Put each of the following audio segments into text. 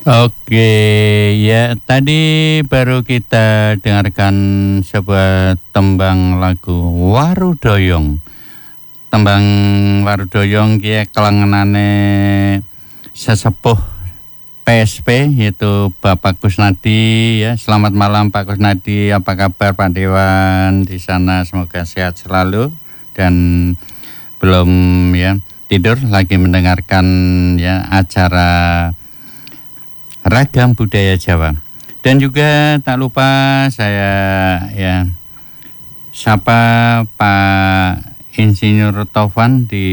Oke, ya tadi baru kita dengarkan sebuah tembang lagu Warudoyong. Tembang Warudoyong kia kelangenane sesepuh PSP yaitu Bapak Kusnadi ya. Selamat malam Pak Kusnadi, apa kabar Pak Dewan di sana? Semoga sehat selalu dan belum ya tidur lagi mendengarkan ya acara Ragam Budaya Jawa. Dan juga tak lupa saya ya sapa Pak Insinyur Taufan di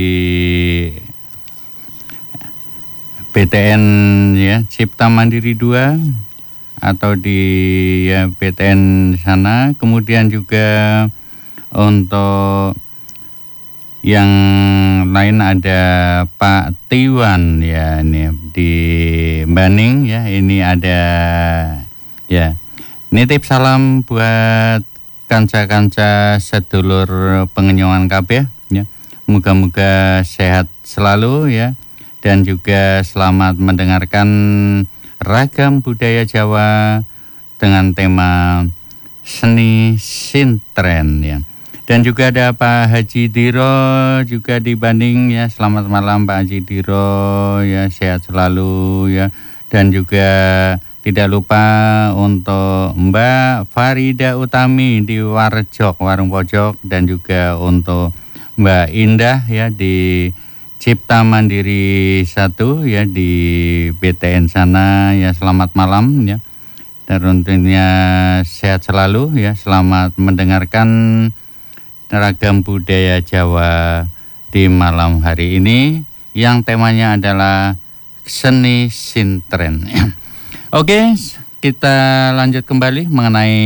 BTN ya Cipta Mandiri 2 atau di ya BTN sana. Kemudian juga untuk yang lain ada Pak Tiwan ya ini di Baning ya, ini ada ya nitip salam buat kanca-kanca sedulur pengenyoan kabeh ya. Moga-moga sehat selalu ya, dan juga selamat mendengarkan Ragam Budaya Jawa dengan tema seni sintren ya. Dan juga ada Pak Haji Diro juga di Bandung ya. Selamat malam Pak Haji Diro ya, sehat selalu ya. Dan juga tidak lupa untuk Mbak Farida Utami di Warjok, Warung Pojok, dan juga untuk Mbak Indah ya di Cipta Mandiri 1 ya di BTN sana ya. Selamat malam ya. Dan tentunya sehat selalu ya. Selamat mendengarkan Ragam Budaya Jawa di malam hari ini yang temanya adalah seni sintren. Oke, kita lanjut kembali mengenai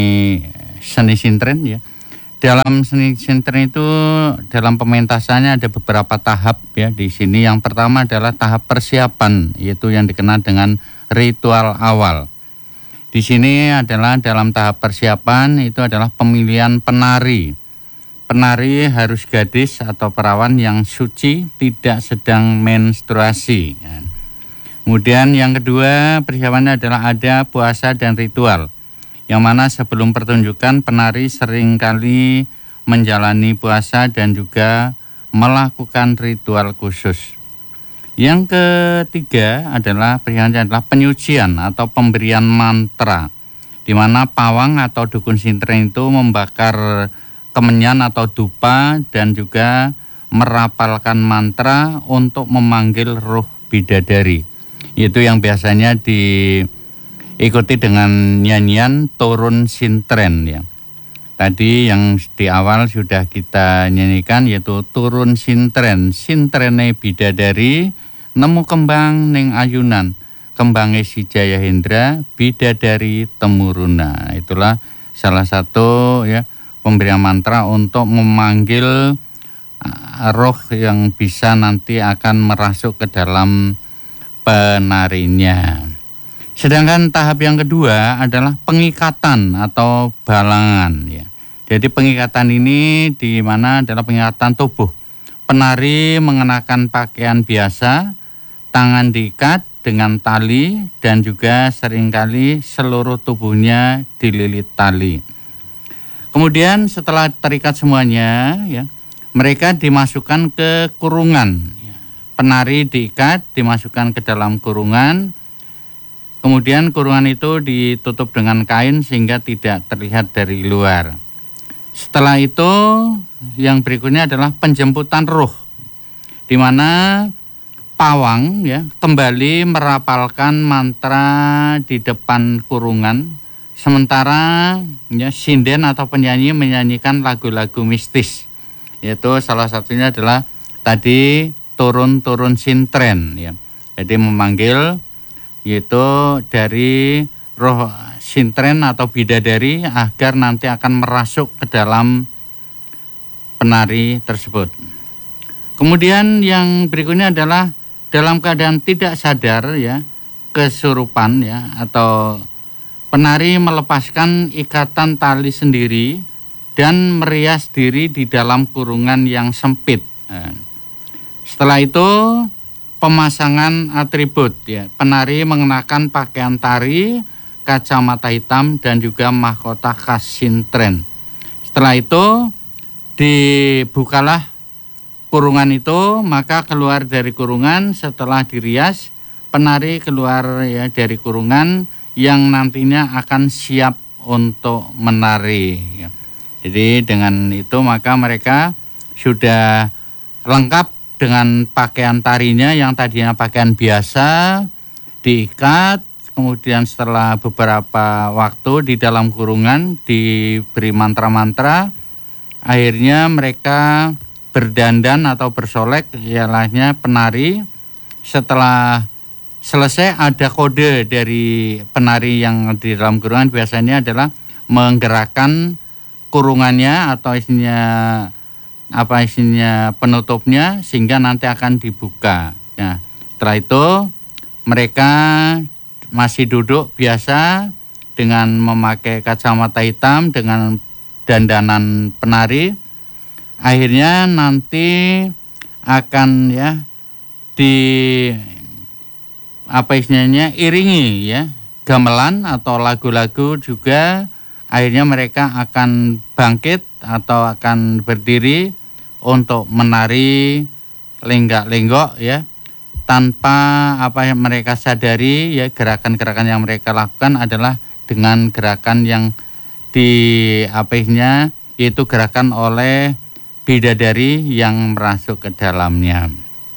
seni sintren ya. Dalam seni sintren itu dalam pementasannya ada beberapa tahap ya di sini. Yang pertama adalah tahap persiapan, yaitu yang dikenal dengan ritual awal. Di sini adalah dalam tahap persiapan itu adalah pemilihan penari. Penari harus gadis atau perawan yang suci, tidak sedang menstruasi. Kemudian yang kedua persiapannya adalah ada puasa dan ritual, yang mana sebelum pertunjukan penari seringkali menjalani puasa dan juga melakukan ritual khusus. Yang ketiga adalah persiapannya adalah penyucian atau pemberian mantra, di mana pawang atau dukun sintren itu membakar kemenyan atau dupa dan juga merapalkan mantra untuk memanggil roh bidadari. Itu yang biasanya diikuti dengan nyanyian turun sintren ya. Tadi yang di awal sudah kita nyanyikan yaitu turun sintren, sintrene bidadari nemu kembang ning ayunan, kembange si Jaya Hendra bidadari temuruna. Itulah salah satu ya pemberian mantra untuk memanggil roh yang bisa nanti akan merasuk ke dalam penarinya. Sedangkan tahap yang kedua adalah pengikatan atau balangan ya. Jadi pengikatan ini di mana adalah pengikatan tubuh. Penari mengenakan pakaian biasa, tangan diikat dengan tali dan juga seringkali seluruh tubuhnya dililit tali. Kemudian setelah terikat semuanya ya, mereka dimasukkan ke kurungan ya. Penari diikat, dimasukkan ke dalam kurungan. Kemudian kurungan itu ditutup dengan kain sehingga tidak terlihat dari luar. Setelah itu yang berikutnya adalah penjemputan roh, di mana pawang ya kembali merapalkan mantra di depan kurungan. Sementara ya sinden atau penyanyi menyanyikan lagu-lagu mistis, yaitu salah satunya adalah tadi turun sintren ya. Jadi memanggil yaitu dari roh sintren atau bidadari agar nanti akan merasuk ke dalam penari tersebut. Kemudian yang berikutnya adalah dalam keadaan tidak sadar ya, kesurupan ya, atau penari melepaskan ikatan tali sendiri dan merias diri di dalam kurungan yang sempit. Setelah itu pemasangan atribut ya. Penari mengenakan pakaian tari, kacamata hitam dan juga mahkota khas sintren. Setelah itu dibukalah kurungan itu, maka keluar dari kurungan setelah dirias, penari keluar ya dari kurungan yang nantinya akan siap untuk menari ya. Jadi dengan itu maka mereka sudah lengkap dengan pakaian tarinya yang tadinya pakaian biasa, diikat, kemudian setelah beberapa waktu di dalam kurungan diberi mantra-mantra, akhirnya mereka berdandan atau bersolek, ialah penari. Setelah selesai ada kode dari penari yang di dalam kurungan, biasanya adalah menggerakkan kurungannya atau isinya penutupnya sehingga nanti akan dibuka. Nah, setelah itu mereka masih duduk biasa dengan memakai kacamata hitam dengan dandanan penari. Akhirnya nanti akan ya iringi ya gamelan atau lagu-lagu juga. Akhirnya mereka akan bangkit atau akan berdiri untuk menari lenggak-lenggok ya, tanpa apa yang mereka sadari ya, gerakan-gerakan yang mereka lakukan adalah dengan gerakan yang yaitu gerakan oleh bidadari yang merasuk ke dalamnya.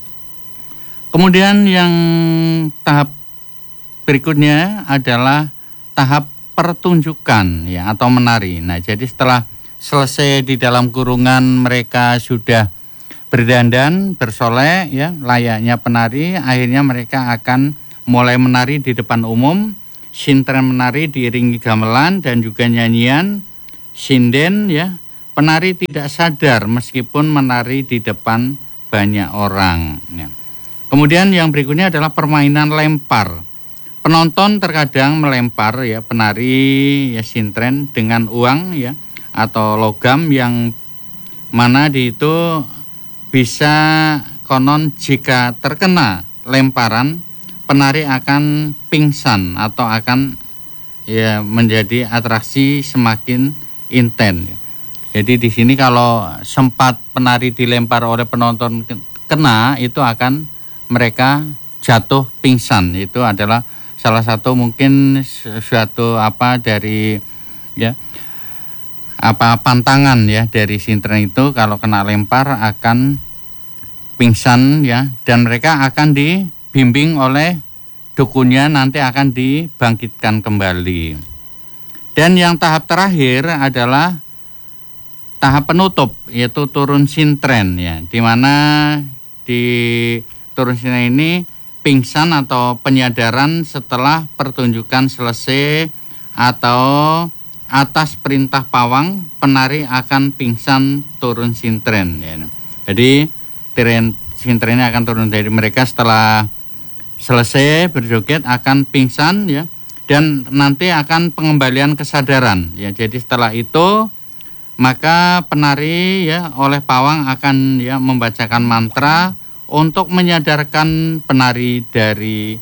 Kemudian yang tahap berikutnya adalah tahap pertunjukan ya atau menari. Nah, jadi setelah selesai di dalam kurungan mereka sudah berdandan, bersolek ya, layaknya penari, akhirnya mereka akan mulai menari di depan umum. Sintren menari diiringi gamelan dan juga nyanyian sinden ya. Penari tidak sadar meskipun menari di depan banyak orang ya. Kemudian yang berikutnya adalah permainan lempar. Penonton terkadang melempar ya penari ya sintren dengan uang ya atau logam yang mana di itu bisa konon jika terkena lemparan penari akan pingsan atau akan ya menjadi atraksi semakin intens ya. Jadi di sini kalau sempat penari dilempar oleh penonton kena, itu akan mereka jatuh pingsan. Itu adalah salah satu mungkin suatu dari ya pantangan ya dari sintren itu, kalau kena lempar akan pingsan ya, dan mereka akan dibimbing oleh dukunnya, nanti akan dibangkitkan kembali. Dan yang tahap terakhir adalah tahap penutup, yaitu turun sintren ya, di mana di turun sintren ini pingsan atau penyadaran setelah pertunjukan selesai atau atas perintah pawang, penari akan pingsan turun sintren ya. Jadi sintren ini akan turun dari mereka setelah selesai berjoget akan pingsan ya, dan nanti akan pengembalian kesadaran ya. Jadi setelah itu maka penari ya oleh pawang akan ya membacakan mantra untuk menyadarkan penari dari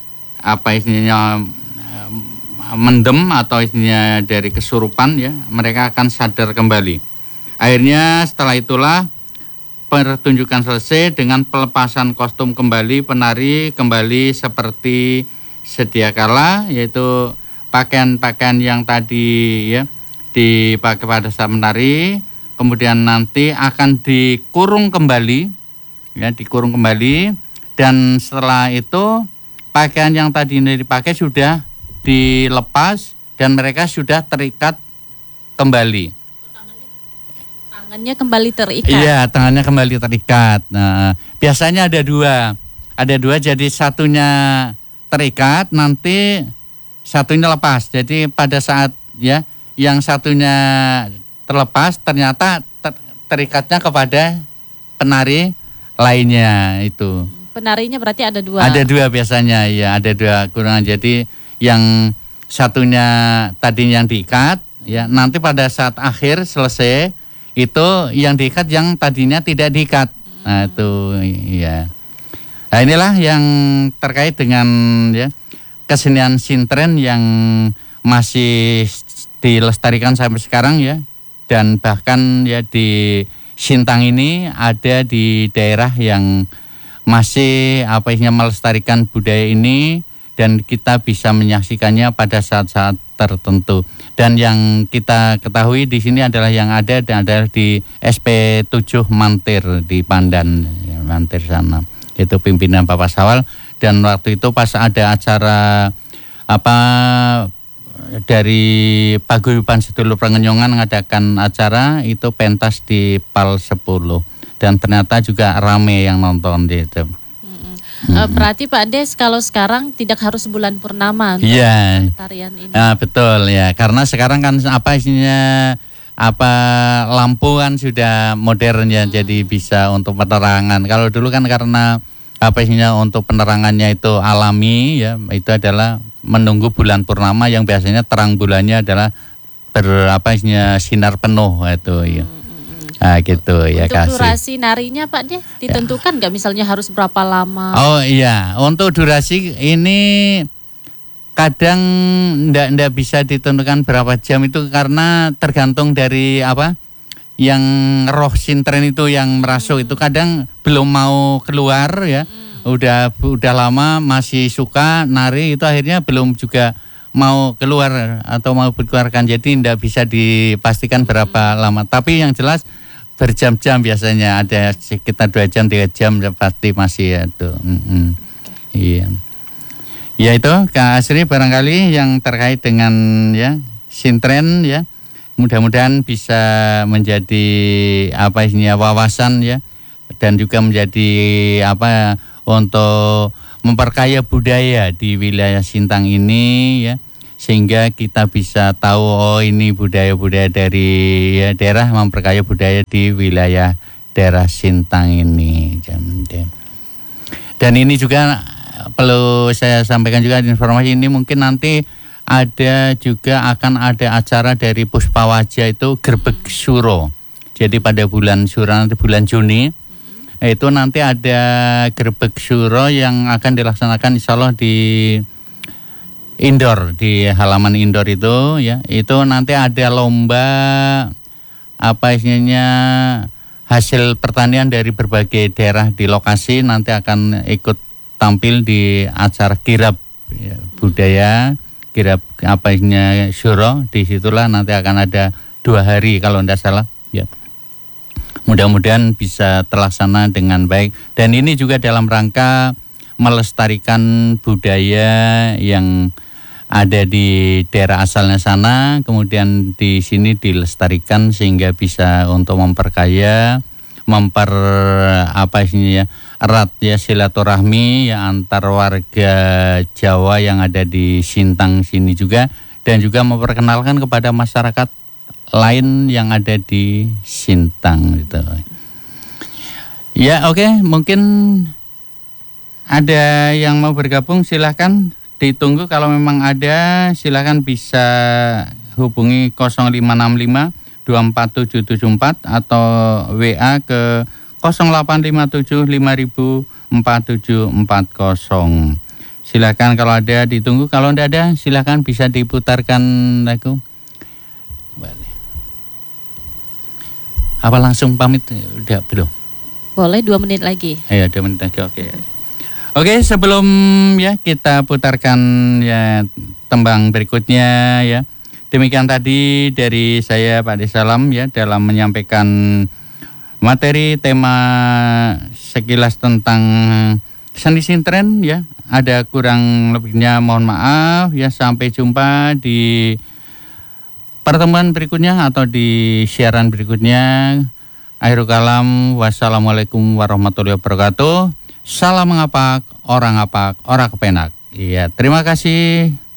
mendem atau dari kesurupan ya, mereka akan sadar kembali. Akhirnya setelah itulah pertunjukan selesai dengan pelepasan kostum kembali, penari kembali seperti sedia kala, yaitu pakaian-pakaian yang tadi ya dipakai pada saat menari, kemudian nanti akan dikurung kembali ya, dikurung kembali, dan setelah itu pakaian yang tadi dipakai sudah dilepas dan mereka sudah terikat kembali. Tangannya kembali terikat. Iya, tangannya kembali terikat. Nah, biasanya ada dua, jadi satunya terikat, nanti satunya lepas. Jadi pada saat ya yang satunya terlepas, ternyata terikatnya kepada penari lainnya itu. Penarinya berarti ada dua. Ada dua biasanya ya, ada dua kurungan. Jadi yang satunya tadi yang diikat ya, nanti pada saat akhir selesai itu yang diikat yang tadinya tidak diikat. Nah itu ya. Nah, inilah yang terkait dengan ya kesenian sintren yang masih dilestarikan sampai sekarang ya, dan bahkan ya di Sintang ini ada di daerah yang masih melestarikan budaya ini, dan kita bisa menyaksikannya pada saat-saat tertentu. Dan yang kita ketahui di sini adalah yang ada di SP7 Mantir di Pandan, ya, Mantir sana. Itu pimpinan Bapak Sawal, dan waktu itu pas ada acara dari Paguyuban Sedulur Pengenyongan mengadakan acara itu pentas di PAL 10, dan ternyata juga rame yang nonton gitu. Berarti Pak Des kalau sekarang tidak harus bulan purnama untuk tarian ini. Betul ya, karena sekarang kan lampu kan sudah modern ya, jadi bisa untuk penerangan. Kalau dulu kan karena untuk penerangannya itu alami ya, itu adalah menunggu bulan purnama yang biasanya terang bulannya adalah sinar penuh itu ya. Gitu ya. Untuk durasi narinya Pak Des ditentukan nggak misalnya harus berapa lama? Oh iya, untuk durasi ini kadang ndak bisa ditentukan berapa jam itu, karena tergantung dari yang roh sintren itu yang merasuk itu kadang belum mau keluar ya. Udah lama masih suka nari, itu akhirnya belum juga mau keluar atau mau dikeluarkan, jadi tidak bisa dipastikan berapa lama. Tapi yang jelas berjam-jam biasanya, ada sekitar 2 jam 3 jam pasti masih itu. Iya. Ya itu Kak Asri barangkali yang terkait dengan ya sintren ya. Mudah-mudahan bisa menjadi wawasan ya, dan juga menjadi untuk memperkaya budaya di wilayah Sintang ini ya, sehingga kita bisa tahu ini budaya-budaya dari daerah, memperkaya budaya di wilayah daerah Sintang ini. Dan ini juga perlu saya sampaikan juga informasi ini, mungkin nanti akan ada acara dari Puspawaja itu Grebeg Suro. Jadi pada bulan Suro nanti bulan Juni itu nanti ada Grebeg Suro yang akan dilaksanakan insya Allah di indoor, di halaman indoor itu ya. Itu nanti ada lomba hasil pertanian dari berbagai daerah di lokasi, nanti akan ikut tampil di acara kirab ya, budaya kirab Suro. Disitulah nanti akan ada 2 hari kalau tidak salah ya. Mudah-mudahan bisa terlaksana dengan baik, dan ini juga dalam rangka melestarikan budaya yang ada di daerah asalnya sana, kemudian di sini dilestarikan sehingga bisa untuk memperkaya, erat ya silaturahmi ya antar warga Jawa yang ada di Sintang sini juga, dan juga memperkenalkan kepada masyarakat lain yang ada di Sintang gitu. Ya oke, mungkin ada yang mau bergabung silahkan ditunggu, kalau memang ada silahkan bisa hubungi 0565 24774 atau WA ke 0857 5000 4740. Silakan kalau ada ditunggu, kalau tidak ada silakan bisa diputarkan lagu. Apa langsung pamit? Udah belum? Boleh 2 menit lagi. Ayo 2 menit lagi, oke. Oke, sebelum ya kita putarkan ya tembang berikutnya ya. Demikian tadi dari saya Pak Desalam ya dalam menyampaikan materi tema sekilas tentang seni sintren ya. Ada kurang lebihnya mohon maaf ya. Sampai jumpa di pertemuan berikutnya atau di siaran berikutnya. Akhirul kalam, wassalamualaikum warahmatullahi wabarakatuh. Salam ngapak, orang ngapak, orang kepenak. Iya, terima kasih.